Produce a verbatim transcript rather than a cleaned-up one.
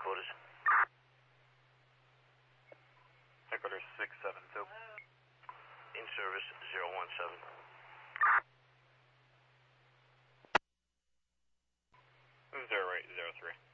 headquarters. Headquarters six seven two. In service zero one seven. Zero eight zero three.